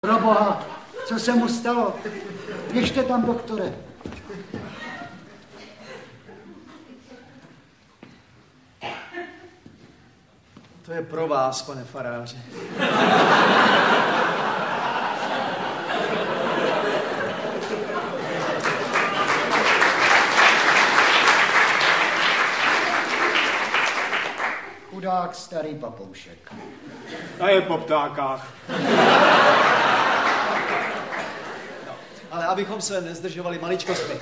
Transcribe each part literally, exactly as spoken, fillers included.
Proboha, co se mu stalo? Běžte tam, doktore. To je pro vás, pane faráři. Chudák starý papoušek. A je po ptákách. No, ale abychom se nezdržovali maličkostmi.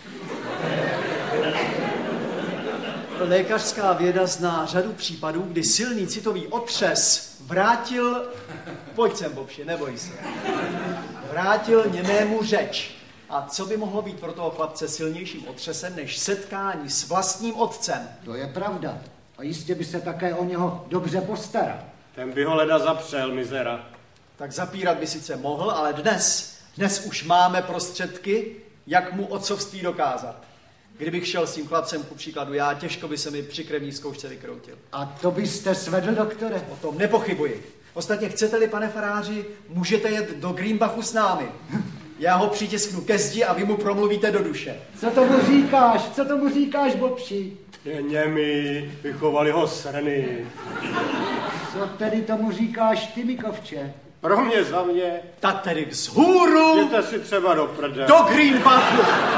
Lékařská věda zná řadu případů, kdy silný citový otřes vrátil, pojď sem, Bobši, neboj se, vrátil němému řeč. A co by mohlo být pro toho chlapce silnějším otřesem, než setkání s vlastním otcem? To je pravda. A jistě by se také o něho dobře postaral. Ten by ho leda zapřel, mizera. Tak zapírat by sice mohl, ale dnes, dnes už máme prostředky, jak mu otcovství dokázat. Kdybych šel s tím chlapcem ku příkladu já, těžko by se mi při krevní zkoušce vykroutil. A to byste svedl, doktore? O tom nepochybuji. Ostatně chcete-li, pane faráři, můžete jet do Greenbachu s námi. Já ho přitisknu ke zdi a vy mu promluvíte do duše. Co tomu říkáš? Co tomu říkáš, Bobši? Je němý, vychovali ho srny. Co tedy tomu říkáš ty, Mikovče? Pro mě za mě. Tak tedy vzhůru Jděte si třeba do prdele. do Greenbachu.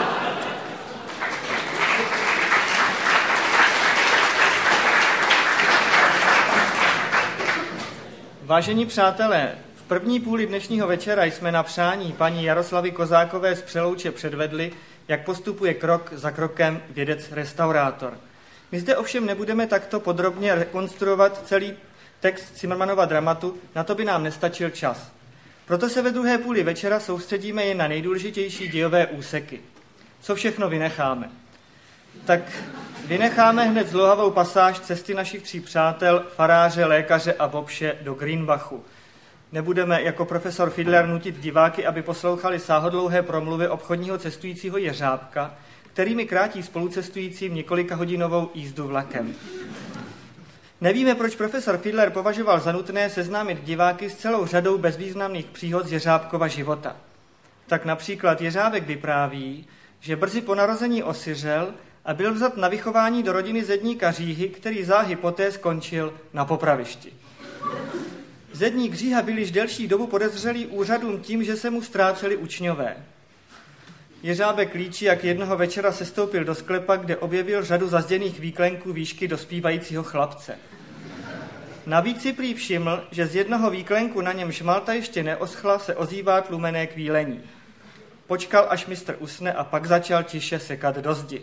Vážení přátelé, v první půli dnešního večera jsme na přání paní Jaroslavy Kozákové z Přelouče předvedli, jak postupuje krok za krokem vědec-restaurátor. My zde ovšem nebudeme takto podrobně rekonstruovat celý text Zimmermannova dramatu, na to by nám nestačil čas. Proto se ve druhé půli večera soustředíme jen na nejdůležitější dějové úseky. Co všechno vynecháme? Tak vynecháme hned zdlouhavou pasáž cesty našich tří přátel, faráře, lékaře a Bobše do Greenbachu. Nebudeme jako profesor Fiedler nutit diváky, aby poslouchali sáhodlouhé promluvy obchodního cestujícího Jeřábka, kterými krátí spolucestujícím několika hodinovou jízdu vlakem. Nevíme, proč profesor Fiedler považoval za nutné seznámit diváky s celou řadou bezvýznamných příhod z Jeřábkova života. Tak například Jeřábek vypráví, že brzy po narození osiřel a byl vzat na vychování do rodiny zedníka Říhy, který záhy poté skončil na popravišti. Zedník Říha byl již delší dobu podezřelý úřadům tím, že se mu ztráceli učňové. Jeřábek líčí, jak jednoho večera sestoupil do sklepa, kde objevil řadu zazděných výklenků výšky dospívajícího chlapce. Navíc si prý všiml, že z jednoho výklenku, na němž Malta ještě neoschla, se ozývá tlumené kvílení. Počkal, až mistr usne a pak začal tiše sekat do zdi.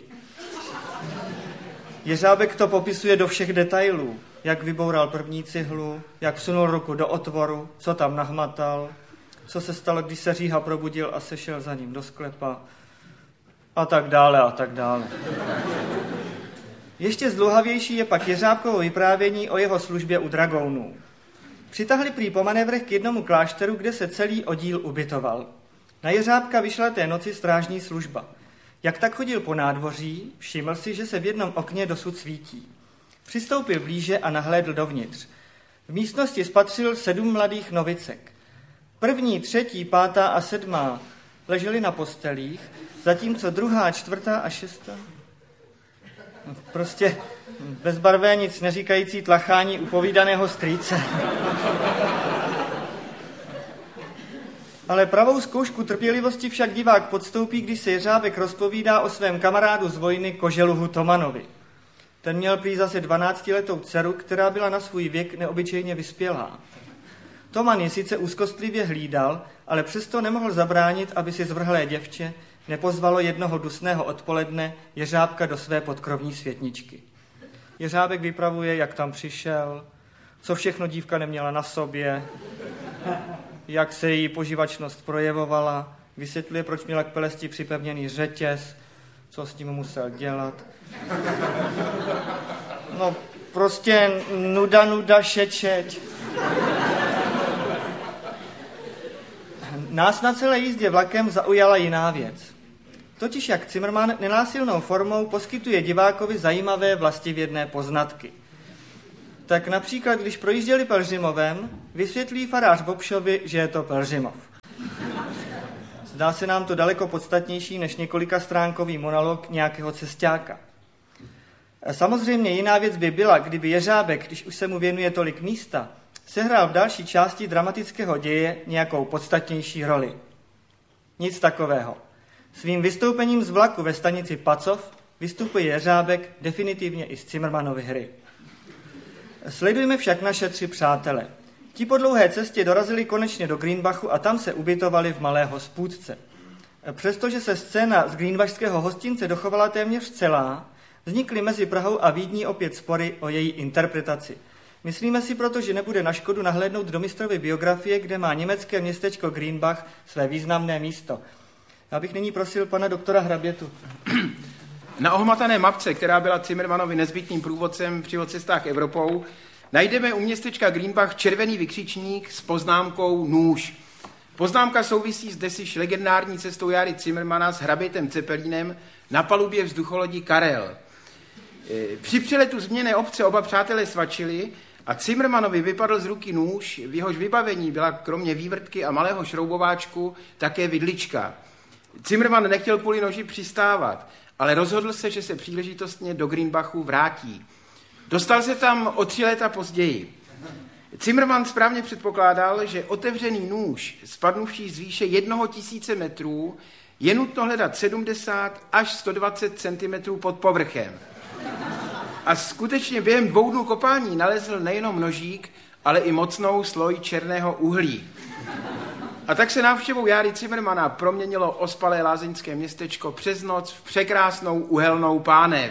Jeřábek to popisuje do všech detailů, jak vyboural první cihlu, jak vsunul ruku do otvoru, co tam nahmatal, co se stalo, když se Říha probudil a sešel za ním do sklepa a tak dále a tak dále. Ještě zdlouhavější je pak Jeřábkovo vyprávění o jeho službě u dragounů. Přitahli prý po manévrech k jednomu klášteru, kde se celý oddíl ubytoval. Na Jeřábka vyšla té noci strážní služba. Jak tak chodil po nádvoří, všiml si, že se v jednom okně dosud svítí. Přistoupil blíže a nahlédl dovnitř. V místnosti spatřil sedm mladých novicek. První, třetí, pátá a sedmá leželi na postelích, zatímco druhá, čtvrtá a šestá... No, prostě bezbarvé, nic neříkající tlachání upovídaného strýce. Ale pravou zkoušku trpělivosti však divák podstoupí, když se Jeřábek rozpovídá o svém kamarádu z vojny Koželuhu Tomanovi. Ten měl prý zase dvanáctiletou dceru, která byla na svůj věk neobyčejně vyspělá. Toman ji sice úzkostlivě hlídal, ale přesto nemohl zabránit, aby si zvrhlé děvče nepozvalo jednoho dusného odpoledne Jeřábka do své podkrovní světničky. Jeřábek vypravuje, jak tam přišel, co všechno dívka neměla na sobě, jak se její poživačnost projevovala, vysvětluje, proč měla k pelesti připevněný řetěz, co s tím musel dělat. No, prostě nuda, nuda, šečeť. Nás na celé jízdě vlakem zaujala jiná věc. Totiž jak Zimmermann nenásilnou formou poskytuje divákovi zajímavé vlastivědné poznatky. Tak například, když projížděli Pelhřimovem, vysvětlí farář Bobšovi, že je to Pelhřimov. Zdá se nám to daleko podstatnější než několika stránkový monolog nějakého cestáka. Samozřejmě jiná věc by byla, kdyby Jeřábek, když už se mu věnuje tolik místa, sehrál v další části dramatického děje nějakou podstatnější roli. Nic takového. Svým vystoupením z vlaku ve stanici Pacov vystupuje Jeřábek definitivně i z Cimrmanovy hry. Sledujme však naše tři přátele. Ti po dlouhé cestě dorazili konečně do Greenbachu a tam se ubytovali v malé hospůdce. Přestože se scéna z greenbachského hostince dochovala téměř celá, vznikly mezi Prahou a Vídní opět spory o její interpretaci. Myslíme si proto, že nebude na škodu nahlédnout do mistrovy biografie, kde má německé městečko Greenbach své významné místo. Já bych nyní prosil pana doktora Hrabětu. Na ohmatané mapce, která byla Cimrmanovi nezbytným průvodcem při cestách Evropou, najdeme u městečka Greenbach červený vykřičník s poznámkou nůž. Poznámka souvisí s desiš legendární cestou Járy Cimrmana s hrabětem Cepelínem na palubě vzducholodi Karel. Při přeletu změné obce oba přátelé svačili a Cimrmanovi vypadl z ruky nůž, v jehož vybavení byla kromě vývrtky a malého šroubováčku také vidlička. Cimrman nechtěl kvůli noži přistávat, ale rozhodl se, že se příležitostně do Greenbachu vrátí. Dostal se tam o tři léta později. Cimrman správně předpokládal, že otevřený nůž, spadnuvší z výše jednoho tisíce metrů, je nutno hledat sedmdesát až sto dvacet centimetrů pod povrchem. A skutečně během dvou dnů kopání nalezl nejenom nožík, ale i mocnou sloj černého uhlí. A tak se návštěvou Járy Cimrmana proměnilo ospalé lázeňské městečko přes noc v překrásnou uhelnou pánev.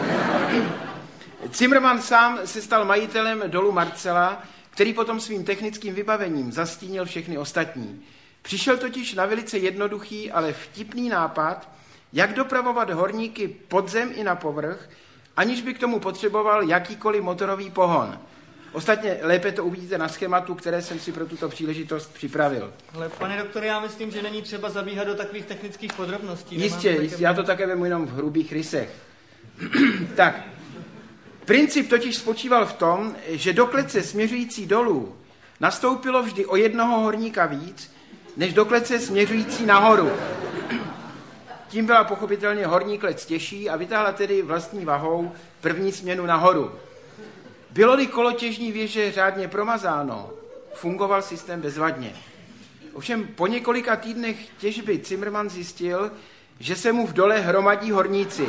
Cimrman sám se stal majitelem dolu Marcela, který potom svým technickým vybavením zastínil všechny ostatní. Přišel totiž na velice jednoduchý, ale vtipný nápad, jak dopravovat horníky pod zem i na povrch, aniž by k tomu potřeboval jakýkoliv motorový pohon. Ostatně lépe to uvidíte na schématu, které jsem si pro tuto příležitost připravil. Ale pane doktore, já myslím, že není třeba zabíhat do takových technických podrobností. Jistě, jistě, já to také vemu jenom v hrubých rysech. Tak, princip totiž spočíval v tom, že do klece směřující dolů nastoupilo vždy o jednoho horníka víc, než do klece směřující nahoru. Tím byla pochopitelně horní klec těžší a vytáhla tedy vlastní vahou první směnu nahoru. Bylo-li kolo těžní věže řádně promazáno, fungoval systém bezvadně. Ovšem po několika týdnech těžby Cimrman zjistil, že se mu v dole hromadí horníci.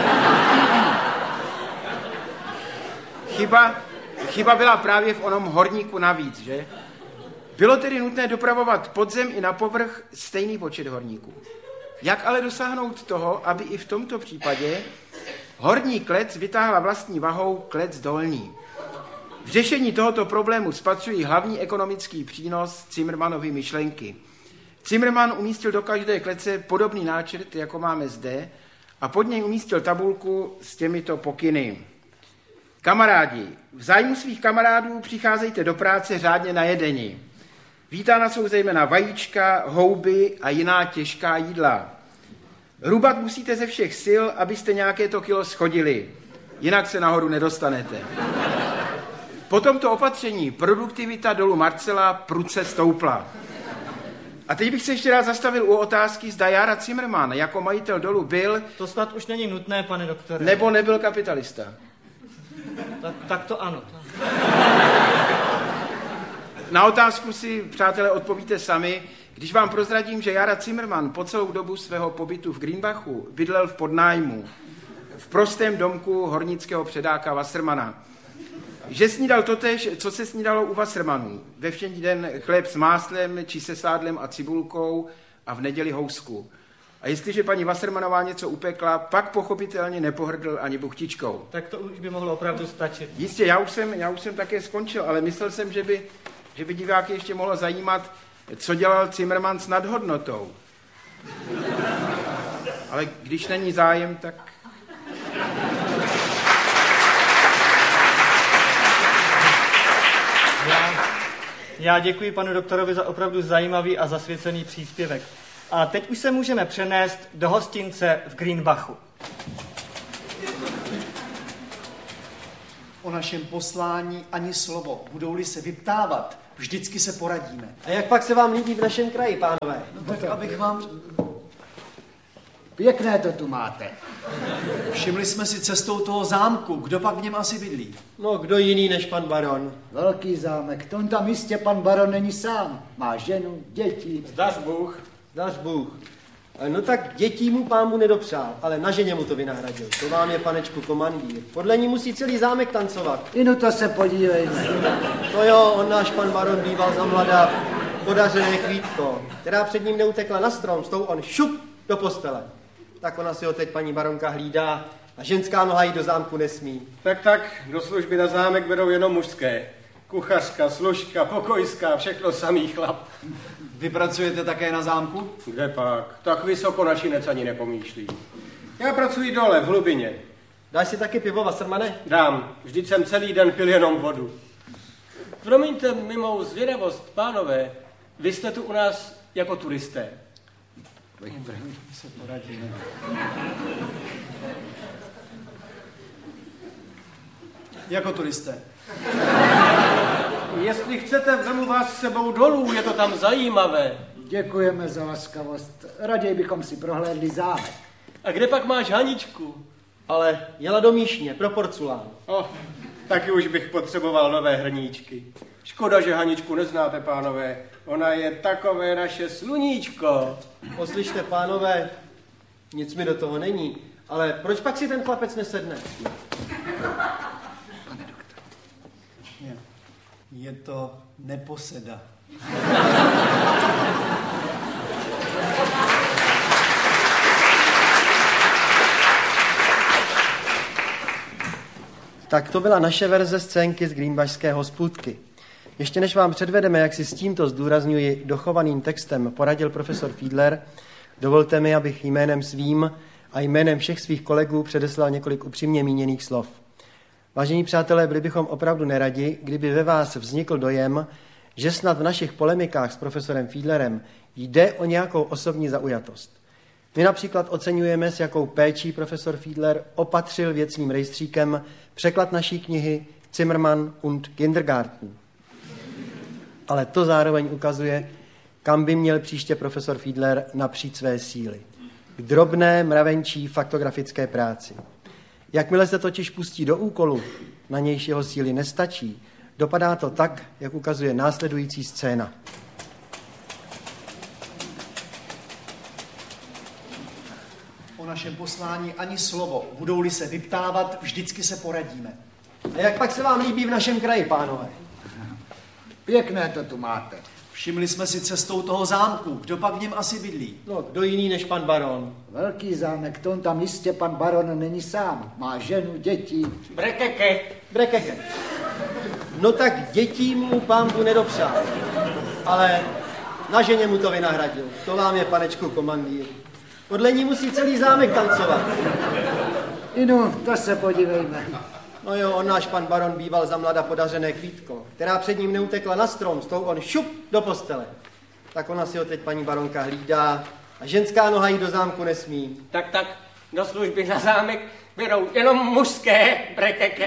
Chyba, chyba byla právě v onom horníku navíc, že? Bylo tedy nutné dopravovat pod zem i na povrch stejný počet horníků. Jak ale dosáhnout toho, aby i v tomto případě horní klec vytáhla vlastní vahou klec dolní? V řešení tohoto problému spatřují hlavní ekonomický přínos Cimrmanovy myšlenky. Cimrman umístil do každé klece podobný náčrt, jako máme zde, a pod něj umístil tabulku s těmito pokyny. Kamarádi, v zájmu svých kamarádů přicházejte do práce řádně najedeni. Vítána jsou zejména vajíčka, houby a jiná těžká jídla. Rubat musíte ze všech sil, abyste nějaké to kilo schodili, jinak se nahoru nedostanete. Po tomto opatření produktivita dolu Marcela prudce stoupla. A teď bych se ještě rád zastavil u otázky, zda Jára Cimrman jako majitel dolu byl... To snad už není nutné, pane doktore. Nebo nebyl kapitalista. Tak, tak to ano. Na otázku si, přátelé, odpovíte sami, když vám prozradím, že Jára Cimrman po celou dobu svého pobytu v Greenbachu bydlel v podnájmu, v prostém domku hornického předáka Wassermana. Že snídal totéž, co se snídalo u Wassermanů. Ve všední den chléb s máslem, či se sádlem a cibulkou a v neděli housku. A jestliže paní Wassermanová něco upekla, pak pochopitelně nepohrdl ani buchtičkou. Tak to už by mohlo opravdu stačit. Jistě, já už jsem, já už jsem také skončil, ale myslel jsem, že by, že by diváky ještě mohlo zajímat, co dělal Cimrman s nadhodnotou. Ale když není zájem, tak... Já, já děkuji panu doktorovi za opravdu zajímavý a zasvěcený příspěvek. A teď už se můžeme přenést do hostince v Greenbachu. O našem poslání ani slovo. Budou-li se vyptávat, vždycky se poradíme. A jak pak se vám líbí v našem kraji, pánové? No tak abych vám... Pěkné to tu máte. Všimli jsme si cestou toho zámku, kdo pak v něm asi bydlí. No, kdo jiný než pan baron? Velký zámek. V tom tam místě pan baron není sám. Má ženu, děti. Zdař Bůh. Zdař Bůh. No tak dětí mu pán mu nedopřál, ale na ženě mu to vynahradil. To vám je, panečku, komandýr. Podle ní musí celý zámek tancovat. Inu to se podívej. No jo, on náš pan baron býval za mladá podařené kvítko, která před ním neutekla na strom, s tou on šup do postele. Tak ona si ho teď paní baronka hlídá a ženská noha jí do zámku nesmí. Tak, tak, do služby na zámek berou jenom mužské. Kuchařka, služka, pokojská, všechno samý chlap. Vy pracujete také na zámku? Kde pak? Tak vysoko našinec ani nepomýšlí. Já pracuji dole, v hlubině. Dáš si taky pivo, Wassermane? Dám, vždyť jsem celý den pil jenom vodu. Promiňte mi mou zvědavost, pánové, vy jste tu u nás jako turisté. Se poradíme. Jako turisté. Jestli chcete, vemu vás s sebou dolů, je to tam zajímavé. Děkujeme za laskavost. Raději bychom si prohlédli zámek. A kde pak máš Haničku? Ale jela do Míšně, pro porculán. Oh, taky už bych potřeboval nové hrníčky. Škoda, že Haničku neznáte, pánové. Ona je takové naše sluníčko. Poslyšte, pánové, nic mi do toho není, ale proč pak si ten chlapec nesedne? Je, je to neposeda. Tak to byla naše verze scénky z greenbachské hospůdky. Ještě než vám předvedeme, jak si s tímto, zdůrazňuji, dochovaným textem poradil profesor Fiedler, dovolte mi, abych jménem svým a jménem všech svých kolegů předeslal několik upřímně míněných slov. Vážení přátelé, byli bychom opravdu neradi, kdyby ve vás vznikl dojem, že snad v našich polemikách s profesorem Fiedlerem jde o nějakou osobní zaujatost. My například oceňujeme, s jakou péčí profesor Fiedler opatřil věcným rejstříkem překlad naší knihy Zimmermann und Kindergarten. Ale to zároveň ukazuje, kam by měl příště profesor Fiedler napřít své síly. K drobné, mravenčí faktografické práci. Jakmile se totiž pustí do úkolu, na nějž jeho síly nestačí, dopadá to tak, jak ukazuje následující scéna. O našem poslání ani slovo. Budou-li se vyptávat, vždycky se poradíme. A jak pak se vám líbí v našem kraji, pánové? Pěkné to tu máte. Všimli jsme si cestou toho zámku, kdo pak v něm asi bydlí. No, kdo jiný než pan baron? Velký zámek. V tom tam místě pan baron není sám. Má ženu, děti. Brekeke. Brekeke. No tak dětí mu pán Bůh nedopřál. Ale na ženě mu to vynahradil. To vám je, panečku, komandýr. Podle ní musí celý zámek tancovat. Inu, to se podívejme. No jo, on náš pan baron býval za mlada podařené kvítko, která před ním neutekla na strom, s tou on šup do postele. Tak ona si ho teď paní baronka hlídá a ženská noha jí do zámku nesmí. Tak, tak, do služby na zámek berou jenom mužské, brekeke.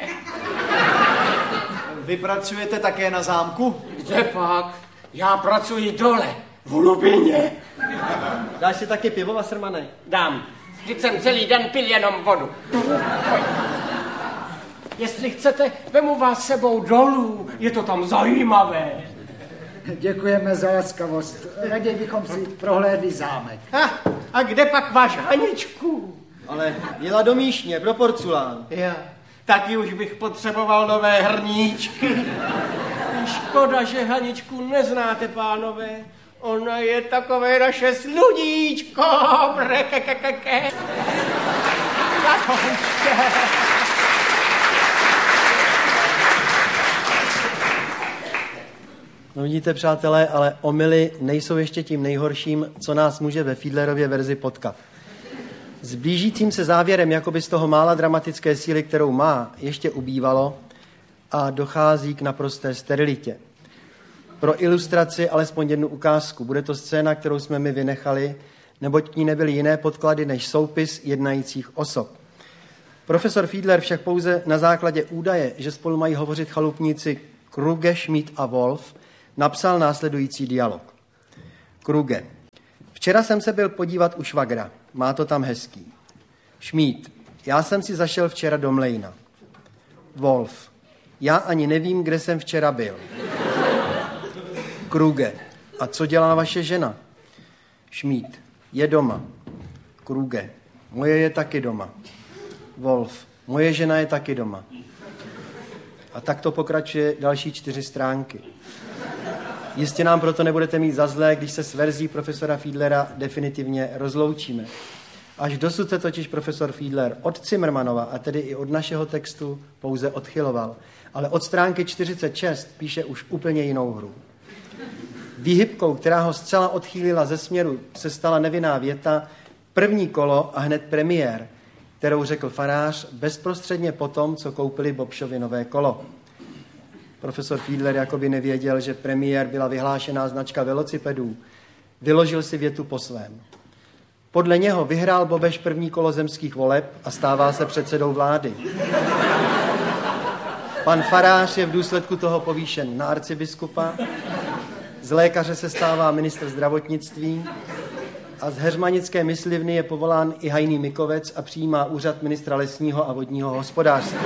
Vy pracujete také na zámku? Kde pak? Já pracuji dole, v hlubině. Dáš si taky pivo, Wassermane? Dám. Vždyť jsem celý den pil jenom vodu. Jestli chcete, vemu vás sebou dolů, je to tam zajímavé. Děkujeme za laskavost. Raději bychom si prohlédli zámek. A, a kde pak máš Haničku? Ale jela do Míšně, pro porculán. Já, taky už bych potřeboval nové hrníčky. Škoda, že Haničku neznáte, pánové. Ona je takové naše sluníčko. Brekekekeke. No vidíte, přátelé, ale omyly nejsou ještě tím nejhorším, co nás může ve Fiedlerově verzi potkat. S blížícím se závěrem, jakoby z toho mála dramatické síly, kterou má, ještě ubývalo a dochází k naprosté sterilitě. Pro ilustraci alespoň jednu ukázku. Bude to scéna, kterou jsme my vynechali, neboť k ní nebyly jiné podklady než soupis jednajících osob. Profesor Fiedler však pouze na základě údaje, že spolu mají hovořit chalupníci Kruge, Schmidt a Wolf, napsal následující dialog. Kruge. Včera jsem se byl podívat u švagra. Má to tam hezký. Šmíd. Já jsem si zašel včera do mlejna. Wolf. Já ani nevím, kde jsem včera byl. Kruge. A co dělá vaše žena? Šmíd. Je doma. Kruge. Moje je taky doma. Wolf. Moje žena je taky doma. A tak to pokračuje další čtyři stránky. Jistě nám proto nebudete mít za zlé, když se s verzí profesora Fiedlera definitivně rozloučíme. Až dosud se totiž profesor Fiedler od Zimmermanova, a tedy i od našeho textu, pouze odchyloval. Ale od stránky čtyřicet šest píše už úplně jinou hru. Výhybkou, která ho zcela odchýlila ze směru, se stala nevinná věta první kolo a hned premiér, kterou řekl farář bezprostředně po tom, co koupili Bobšovi nové kolo. Profesor Fiedler jakoby nevěděl, že premiér byla vyhlášená značka velocipedů. Vyložil si větu po svém. Podle něho vyhrál Bobeš první kolo zemských voleb a stává se předsedou vlády. Pan farář je v důsledku toho povýšen na arcibiskupa, z lékaře se stává ministr zdravotnictví a z heřmanické myslivny je povolán i hajný Mikovec a přijímá úřad ministra lesního a vodního hospodářství.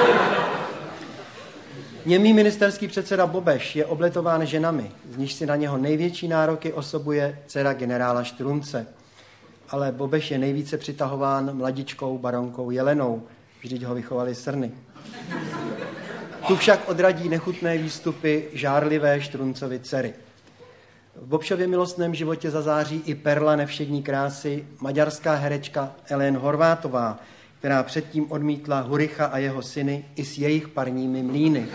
Němý ministerský předseda Bobeš je obletován ženami, z níž si na něho největší nároky osobuje dcera generála Štrunce. Ale Bobeš je nejvíce přitahován mladičkou baronkou Jelenou, vždyť ho vychovali srny. Tu však odradí nechutné výstupy žárlivé Štruncovy dcery. V Bobšově milostném životě zazáří i perla nevšední krásy, maďarská herečka Ellen Horvátová, která předtím odmítla Huricha a jeho syny i s jejich parními mlýny.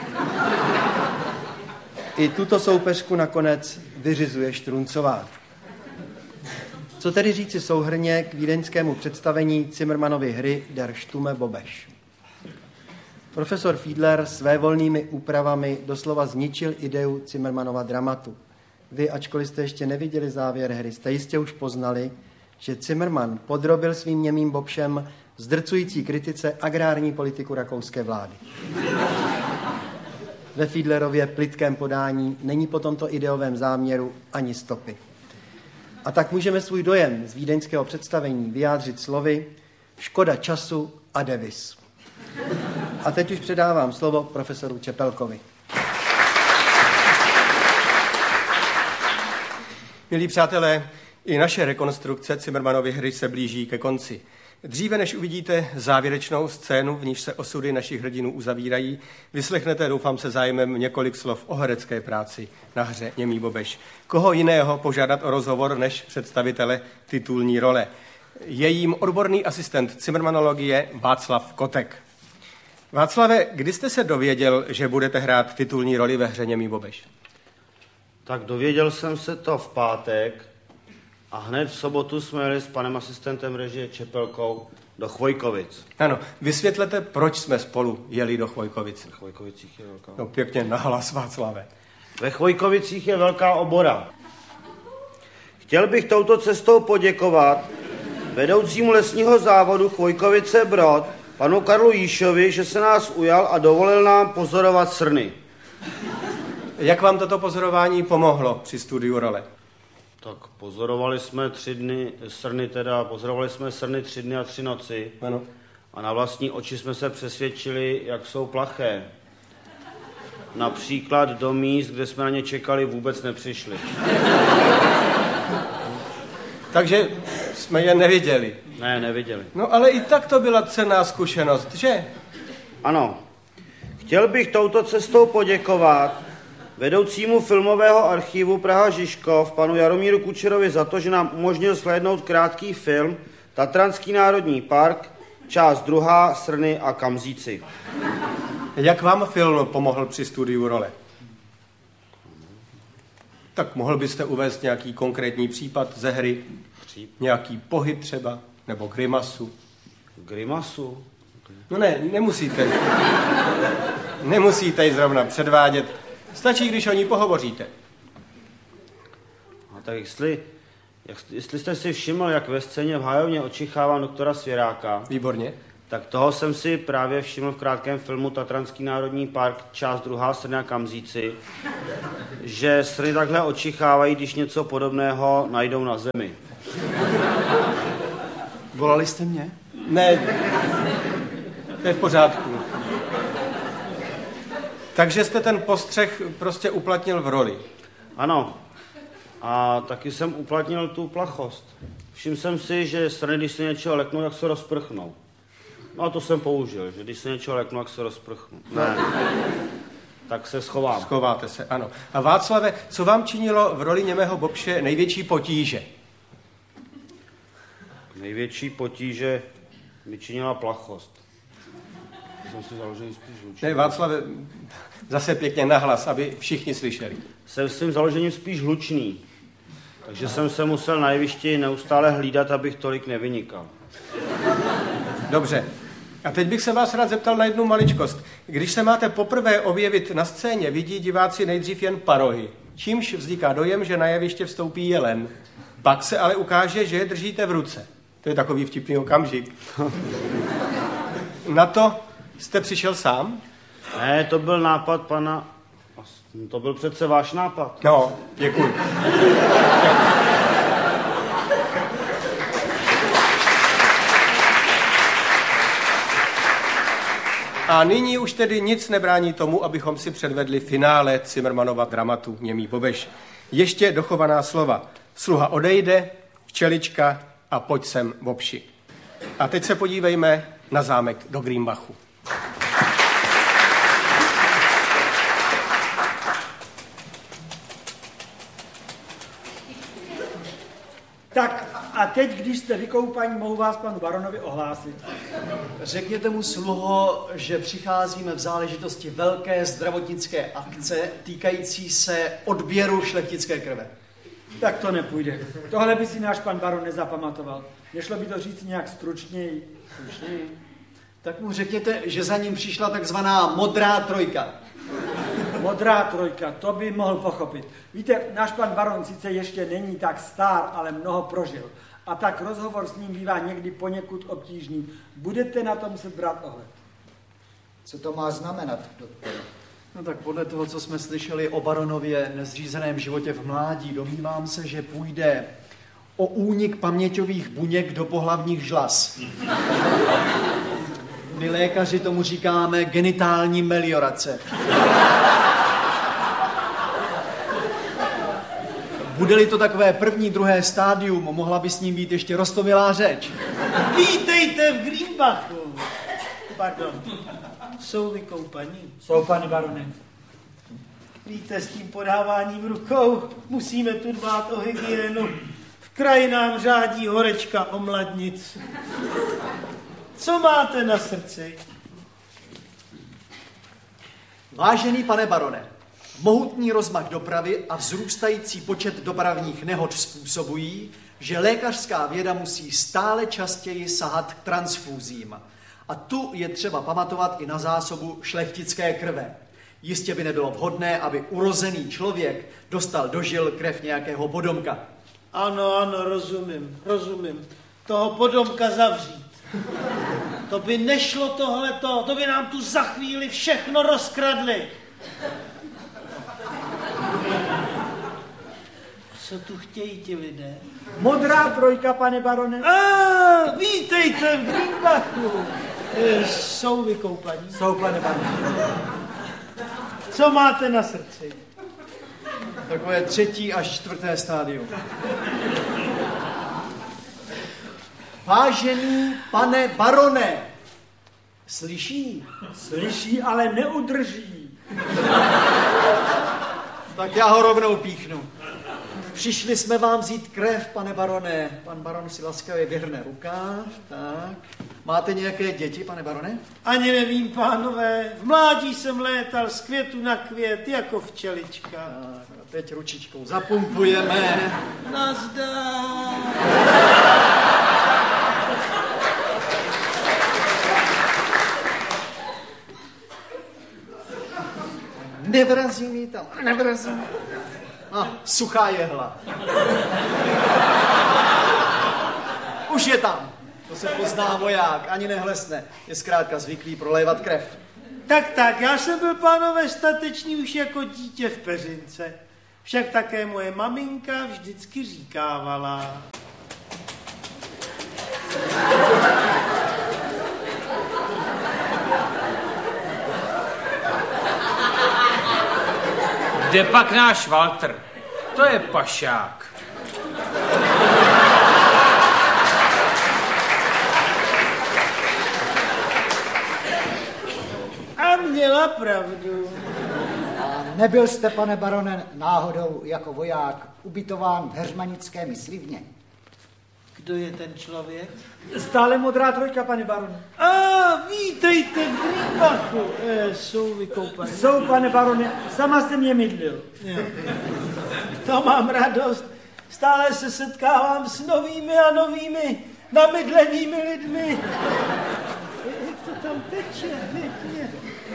I tuto soupeřku nakonec vyřizuje Štruncová. Co tedy říci souhrnně k vídeňskému představení Zimmermanovy hry Der Stumme Bobeš? Profesor Fiedler své volnými úpravami doslova zničil ideu Zimmermanova dramatu. Vy, ačkoliv jste ještě neviděli závěr hry, jste jistě už poznali, že Zimmerman podrobil svým němým Bobšem zdrcující kritice agrární politiku rakouské vlády. Ve Fiedlerově plytkém podání není po tomto ideovém záměru ani stopy. A tak můžeme svůj dojem z vídeňského představení vyjádřit slovy škoda času a devis. A teď už předávám slovo profesoru Čepelkovi. Milí přátelé, i naše rekonstrukce Zimmermanovy hry se blíží ke konci. Dříve než uvidíte závěrečnou scénu, v níž se osudy našich hrdinů uzavírají, vyslechnete, doufám se zájmem, několik slov o herecké práci na hře Němý Bobeš. Koho jiného požádat o rozhovor než představitele titulní role? Je jím odborný asistent Zimmermanologie Václav Kotek. Václave, kdy jste se dověděl, že budete hrát titulní roli ve hře Němý Bobeš? Tak dověděl jsem se to v pátek a hned v sobotu jsme jeli s panem asistentem režie Čepelkou do Chvojkovic. Ano, vysvětlete, proč jsme spolu jeli do Chvojkovic. Ve Chvojkovicích je velká. No pěkně nahlas, Václave. Ve Chvojkovicích je velká obora. Chtěl bych touto cestou poděkovat vedoucímu lesního závodu Chvojkovice Brod, panu Karlu Jíšovi, že se nás ujal a dovolil nám pozorovat srny. Jak vám toto pozorování pomohlo při studiu role? Tak pozorovali jsme tři dny, srny teda, pozorovali jsme srny tři dny a tři noci. Ano. A na vlastní oči jsme se přesvědčili, jak jsou plaché. Například do míst, kde jsme na ně čekali, vůbec nepřišli. Takže jsme je neviděli. Ne, neviděli. No ale i tak to byla cenná zkušenost, že? Ano. Chtěl bych touto cestou poděkovat vedoucímu filmového archivu Praha Žižkov, panu Jaromíru Kučerovi, za to, že nám umožnil shlédnout krátký film Tatranský národní park, část druhá, Srny a Kamzíci. Jak vám film pomohl při studiu role? Tak mohl byste uvést nějaký konkrétní případ ze hry? Nějaký pohyb třeba? Nebo grimasu? Grimasu? No ne, nemusíte. Nemusíte ji zrovna předvádět. Stačí, když o ní pohovoříte. A tak jestli, jak, jestli jste si všiml, jak ve scéně v Hajovně očichávám doktora Svěráka. Výborně. Tak toho jsem si právě všiml v krátkém filmu Tatranský národní park, část druhá, Srny a Kamzíci, že srny takhle očichávají, když něco podobného najdou na zemi. Volali jste mě? Ne, to je v pořádku. Takže jste ten postřeh prostě uplatnil v roli. Ano. A taky jsem uplatnil tu plachost. Všiml jsem si, že srny, když se něčeho leknou, tak se rozprchnou. No a to jsem použil, že když se něčeho leknu, tak se rozprchnu. Ne. Tak se schovám. Schováte se, ano. A Václave, co vám činilo v roli němého Bobše největší potíže? Největší potíže mi činila plachost. Jsem si založený spíš hlučný. Ne, Václave, zase pěkně nahlas, aby všichni slyšeli. Jsem svým založením spíš hlučný. Takže jsem se musel na jevišti neustále hlídat, abych tolik nevynikal. Dobře. A teď bych se vás rád zeptal na jednu maličkost. Když se máte poprvé objevit na scéně, vidí diváci nejdřív jen parohy, čímž vzniká dojem, že na jeviště vstoupí jelen. Pak se ale ukáže, že je držíte v ruce. To je takový vtipný okamžik. Na to jste přišel sám? Ne, to byl nápad pana... To byl přece váš nápad. No, děkuji. A nyní už tedy nic nebrání tomu, abychom si předvedli finále Cimrmanova dramatu Němý Bobeš. Ještě dochovaná slova. Sluha odejde, včelička a pojď sem, Bobši. A teď se podívejme na zámek do Greenbachu. Tak a teď, když jste vykoupaní, mohu vás panu baronovi ohlásit. Řekněte mu, sluho, že přicházíme v záležitosti velké zdravotnické akce týkající se odběru šlechtické krve. Tak to nepůjde. Tohle by si náš pan baron nezapamatoval. Nešlo by to říct nějak stručněji. Stručněji. Tak mu řekněte, že za ním přišla takzvaná modrá trojka. Modrá trojka, to by mohl pochopit. Víte, náš pan baron sice ještě není tak star, ale mnoho prožil. A tak rozhovor s ním bývá někdy poněkud obtížný. Budete na tom se brát ohled. Co to má znamenat, doktore? No tak podle toho, co jsme slyšeli o baronově nezřízeném životě v mládí, domnívám se, že půjde o únik paměťových buněk do pohlavních žlaz. My lékaři tomu říkáme genitální meliorace. Bude-li to takové první, druhé stádium, mohla by s ním být ještě roztomilá řeč. Vítejte v Greenbachu. Pardon. Jsou vykoupaní? Jsou, pane barone. Víte, s tím podáváním rukou musíme tu dbát o hygienu. V kraji nám řádí horečka omladnic. Co máte na srdci? Vážený pane barone, mohutný rozmach dopravy a vzrůstající počet dopravních nehod způsobují, že lékařská věda musí stále častěji sahat k transfúzím. A tu je třeba pamatovat i na zásobu šlechtické krve. Jistě by nebylo vhodné, aby urozený člověk dostal do žil krev nějakého podomka. Ano, ano, rozumím, rozumím. Toho podomka zavřít. To by nešlo tohleto, to by nám tu za chvíli všechno rozkradli. Co tu chtějí ti lidé? Modrá trojka, pane barone. A, vítejte v Greenbachu. E, jsou vykoupaní? Jsou, pane barone. Co máte na srdci? Takové třetí až čtvrté stádium. Vážený pane barone, slyší? Slyší, ale neudrží. Tak já ho rovnou píchnu. Přišli jsme vám vzít krev, pane barone. Pan baron si laskavě vyhrne rukáv. Tak. Máte nějaké děti, pane barone? Ani nevím, pánové. V mládí jsem létal z květu na květ, jako včelička. Tak, a teď ručičkou zapumpujeme. Nazdar. Nevrazí mi tam, nevrazí mi. A, suchá jehla. Už je tam. To se pozná voják, ani nehlesne. Je zkrátka zvyklý prolévat krev. Tak, tak, já jsem byl, pánové, statečný už jako dítě v peřince. Však také moje maminka vždycky říkávala. Kde pak náš Walter? To je pašák. A měla pravdu. A nebyl jste, pane barone, náhodou jako voják ubytován v heřmanické myslivně? Kdo je ten člověk? Stále modrá trojka, pane barone. A vítejte v Greenbachu. E, jsou vykoupaní. Jsou, pane barone, sama jsem je mydlil. Jo. To mám radost. Stále se setkávám s novými a novými namydlenými lidmi. Jak to tam teče? Pěkně.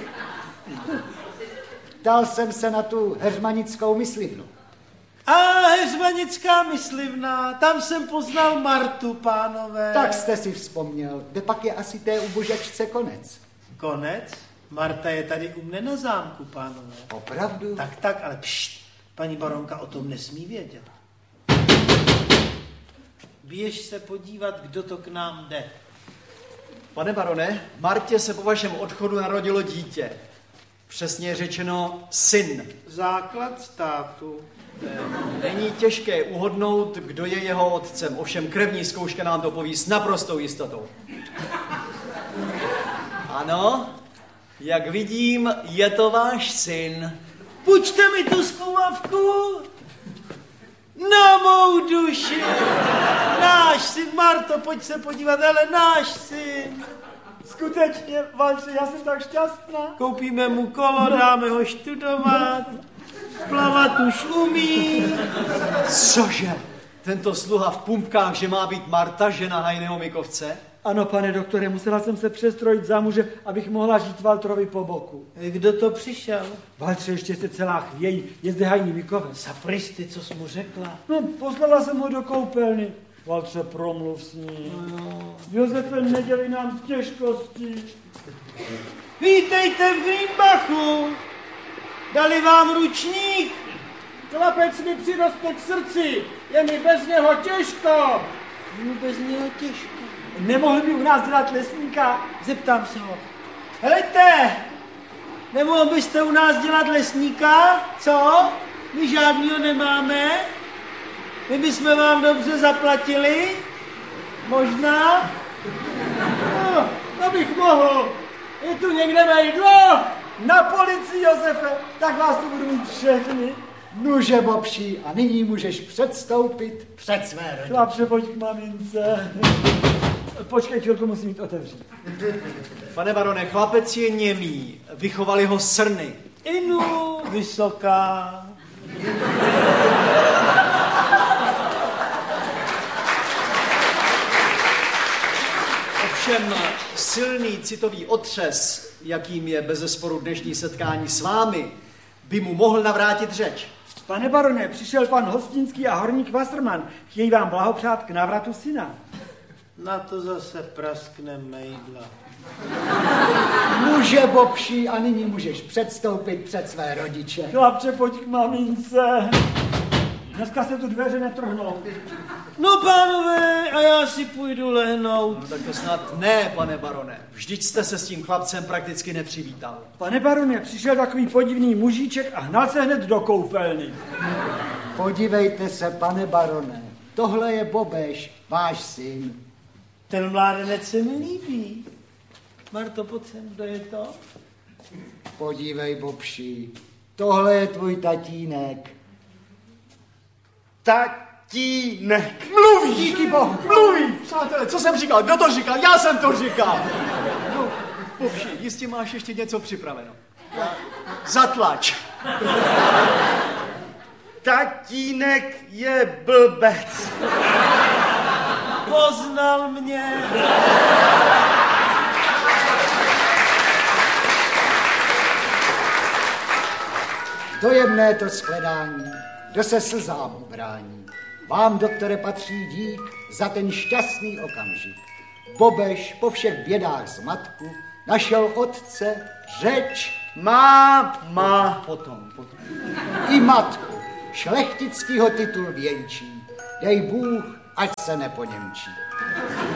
Ptal jsem se na tu heřmanickou myslivnu. A heřmanická myslivna, tam jsem poznal Martu, pánové. Tak jste si vzpomněl, kde pak je asi té ubožačce konec. Konec? Marta je tady u mne na zámku, pánové. Opravdu? Tak, tak, ale pšt, paní baronka o tom nesmí vědět. Běž se podívat, kdo to k nám jde. Pane barone, Martě se po vašem odchodu narodilo dítě. Přesně řečeno syn. Základ státu. Není těžké uhodnout, kdo je jeho otcem, ovšem krevní zkouška nám to poví s naprostou jistotou. Ano, jak vidím, je to váš syn. Půjčte mi tu zkoumavku. Na mou duši. Náš syn, Marto, pojď se podívat, ale náš syn. Skutečně, Valče, já jsem tak šťastná. Koupíme mu kolo, dáme ho študovat. Plavat už umí. Cože? Tento sluha v pumpkách, že má být Marta, žena Hajného Mikovce? Ano, pane doktore, musela jsem se přestrojit za muže, abych mohla žít Valtrovi po boku. Kdo to přišel? Valtře, ještě se celá chvějí, je zde Hajný Mikovec. Sapristy, co jsi mu řekla? No, poslala jsem ho do koupelny. Valtře, promluv s ním. No. Josefe, nedělej nám těžkosti. Vítejte v Greenbachu. Dali vám ručník? Chlapec mi přiroste k srdci, je mi bez něho těžko. No bez něho těžko. Nemohl by u nás dělat lesníka? Zeptám se ho. Helejte, nemohl byste u nás dělat lesníka? Co? My žádnýho nemáme? My bychom vám dobře zaplatili? Možná? No, abych mohl. Je tu někde mejdlo? Na policii, Josefe, tak vás tu budu mít všechny. Nuže bobší, a nyní můžeš předstoupit před své rodiče. Chlapče, pojď k mamince. Počkej, chvilku, musím jít otevřít. Pane barone, chlapec je němý, vychovali ho srny. Inu, vysoká. Ovšem silný citový otřes, jakým je bezesporu dnešní setkání s vámi, by mu mohl navrátit řeč. Pane barone, přišel pan Hostinský a horník Wasserman. Chtějí vám blahopřát k návratu syna. Na to zase praskne mejdla. Nuže bobší, a nyní můžeš předstoupit před své rodiče. Chlapče, pojď k mamince. Dneska se tu dveře netrhnou. No, pánové, a já si půjdu lehnout. No tak to snad ne, pane barone. Vždyť jste se s tím chlapcem prakticky nepřivítal. Pane barone, přišel takový podivný mužíček a hnal se hned do koupelny. Podívejte se, pane barone, tohle je Bobeš, váš syn. Ten mládenec se mi líbí. Marto, pojď sem, kdo je to? Podívej, Bobši, tohle je tvůj tatínek. Tatínek. Mluví! Díky bohu, mluví! Přátelé, co jsem říkal? Kdo to říkal? Já jsem to říkal! No, Bobši, jistě máš ještě něco připraveno. Zatlač. Tatínek je blbec. Poznal mě. Dojemné to shledání, kdo se slzám ubrání. Vám, doktore, patří dík za ten šťastný okamžik. Bobeš po všech bědách z matku našel otce, řeč, má, má, Potom, potom. i matku, šlechtickýho titul věnčí. Dej Bůh, ať se neponěmčí.